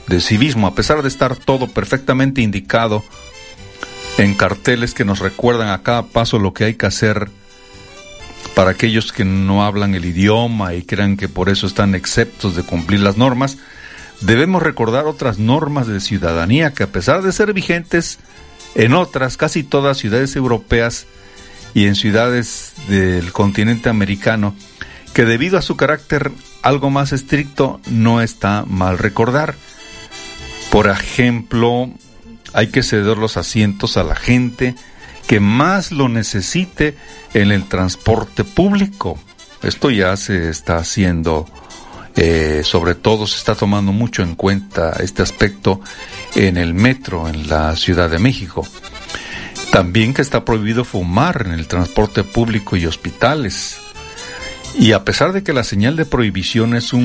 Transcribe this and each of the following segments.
de civismo, a pesar de estar todo perfectamente indicado en carteles que nos recuerdan a cada paso lo que hay que hacer para aquellos que no hablan el idioma y crean que por eso están exentos de cumplir las normas. Debemos recordar otras normas de ciudadanía que, a pesar de ser vigentes en otras, casi todas ciudades europeas y en ciudades del continente americano, que debido a su carácter algo más estricto no está mal recordar. Por ejemplo, hay que ceder los asientos a la gente que más lo necesite en el transporte público. Esto ya se está haciendo, sobre todo se está tomando mucho en cuenta este aspecto en el metro, en la Ciudad de México. También que está prohibido fumar en el transporte público y hospitales. Y a pesar de que la señal de prohibición es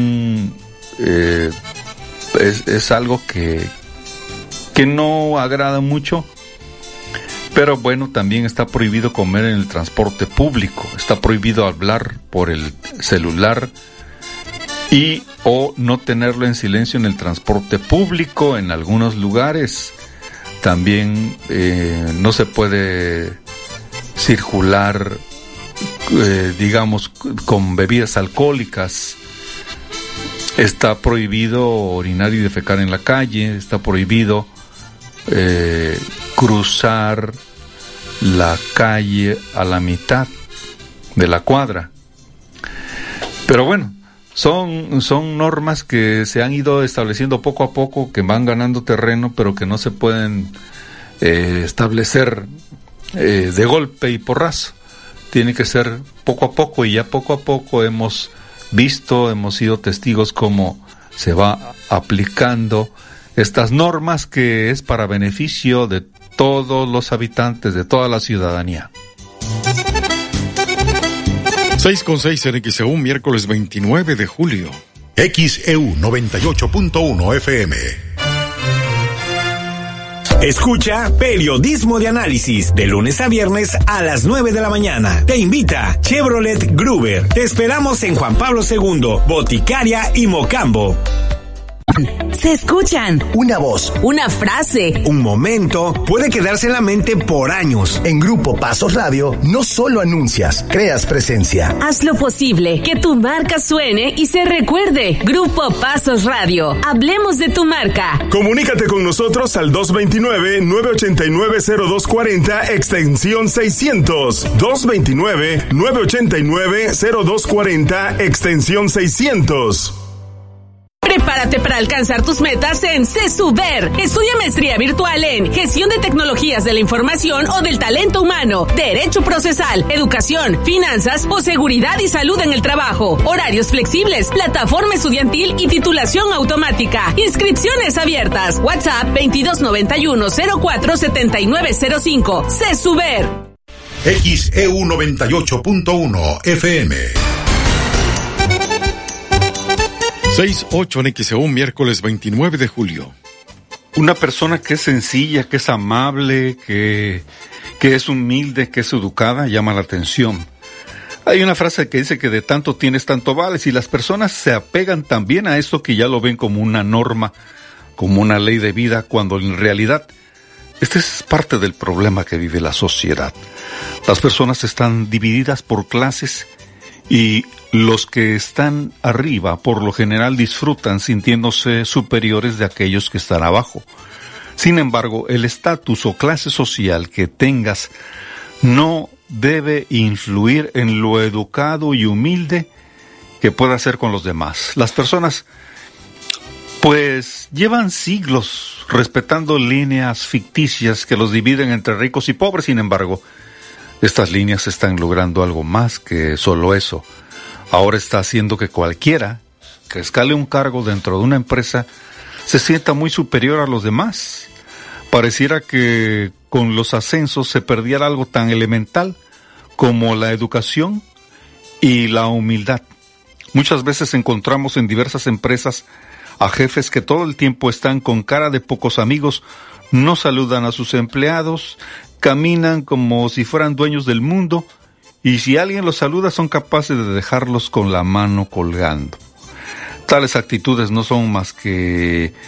es algo que no agrada mucho, pero bueno, también está prohibido comer en el transporte público, está prohibido hablar por el celular y o no tenerlo en silencio en el transporte público en algunos lugares. También no se puede circular, digamos, con bebidas alcohólicas. Está prohibido orinar y defecar en la calle, está prohibido cruzar la calle a la mitad de la cuadra. Pero bueno, son normas que se han ido estableciendo poco a poco, que van ganando terreno, pero que no se pueden establecer de golpe y porrazo. Tiene que ser poco a poco, y ya poco a poco hemos sido testigos cómo se va aplicando estas normas, que es para beneficio de todos los habitantes, de toda la ciudadanía. 6:6 en XEU, miércoles 29 de julio. XEU 98.1 FM. Escucha Periodismo de Análisis, de lunes a viernes a las 9 de la mañana. Te invita Chevrolet Gruber. Te esperamos en Juan Pablo II, Boticaria y Mocambo. Se escuchan. Una voz. Una frase. Un momento puede quedarse en la mente por años. En Grupo Pasos Radio, no solo anuncias, creas presencia. Haz lo posible que tu marca suene y se recuerde. Grupo Pasos Radio. Hablemos de tu marca. Comunícate con nosotros al 229-989-0240, extensión 600. 229-989-0240, extensión 600. Prepárate para alcanzar tus metas en CESUBER. Estudia maestría virtual en Gestión de Tecnologías de la Información o del Talento Humano, Derecho Procesal, Educación, Finanzas o Seguridad y Salud en el Trabajo. Horarios flexibles, plataforma estudiantil y titulación automática. Inscripciones abiertas. WhatsApp 2291-047905. CESUBER. XEU 98.1 FM. 6:8 en XEU, miércoles 29 de julio. Una persona que es sencilla, que es amable, que es humilde, que es educada, llama la atención. Hay una frase que dice que de tanto tienes, tanto vales, y las personas se apegan también a esto, que ya lo ven como una norma, como una ley de vida, cuando en realidad este es parte del problema que vive la sociedad. Las personas están divididas por clases, y los que están arriba por lo general disfrutan sintiéndose superiores de aquellos que están abajo. Sin embargo, el estatus o clase social que tengas no debe influir en lo educado y humilde que puedas ser con los demás. Las personas pues llevan siglos respetando líneas ficticias que los dividen entre ricos y pobres. Sin embargo, estas líneas están logrando algo más que solo eso. Ahora está haciendo que cualquiera que escale un cargo dentro de una empresa se sienta muy superior a los demás. Pareciera que con los ascensos se perdiera algo tan elemental como la educación y la humildad. Muchas veces encontramos en diversas empresas a jefes que todo el tiempo están con cara de pocos amigos, no saludan a sus empleados, caminan como si fueran dueños del mundo, y si alguien los saluda son capaces de dejarlos con la mano colgando. Tales actitudes no son más que